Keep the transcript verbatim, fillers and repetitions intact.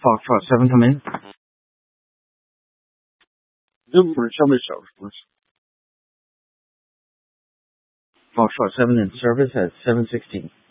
Foxtrot seven, come in. Number seven service, please. Foxtrot seven in service at seven sixteen.